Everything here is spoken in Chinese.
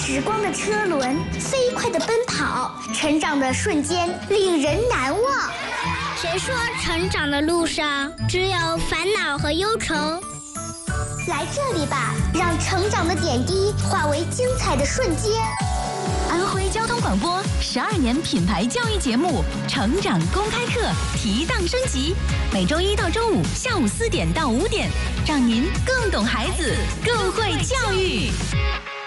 时光的车轮飞快地奔跑，成长的瞬间令人难忘。 谁说成长的路上只有烦恼和忧愁？ 来这里吧，让成长的点滴化为精彩的瞬间。 安徽交通广播12年品牌教育节目《成长公开课》提档升级，每周1到周5下午4点到5点，让您更懂孩子，更会教育。